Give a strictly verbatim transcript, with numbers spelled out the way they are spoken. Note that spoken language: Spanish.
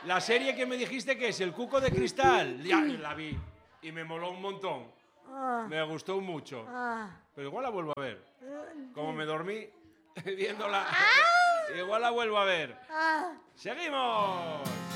La serie que me dijiste que es El Cuco de Cristal. Ya la vi y me moló un montón. Ah, Me gustó mucho. ah, Pero igual la vuelvo a ver. eh, Como me dormí viéndola, igual la vuelvo a ver. ah. ¡Seguimos!